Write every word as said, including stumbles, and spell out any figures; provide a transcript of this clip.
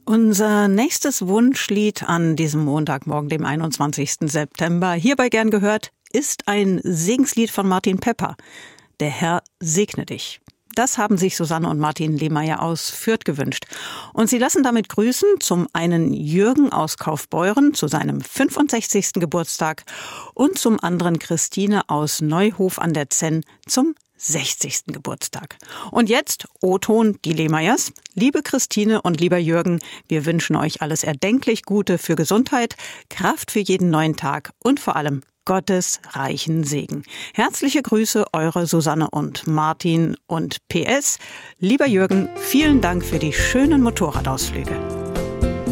Unser nächstes Wunschlied an diesem Montagmorgen, dem einundzwanzigsten September, hierbei gern gehört, ist ein Segenslied von Martin Pepper. Der Herr segne dich. Das haben sich Susanne und Martin Lehmeier aus Fürth gewünscht. Und sie lassen damit grüßen zum einen Jürgen aus Kaufbeuren zu seinem fünfundsechzigsten Geburtstag und zum anderen Christine aus Neuhof an der Zenn zum sechzigsten Geburtstag. Und jetzt O-Ton die Lehmeiers. Liebe Christine und lieber Jürgen, wir wünschen euch alles erdenklich Gute für Gesundheit, Kraft für jeden neuen Tag und vor allem Gottes reichen Segen. Herzliche Grüße, eure Susanne und Martin und P S. Lieber Jürgen, vielen Dank für die schönen Motorradausflüge.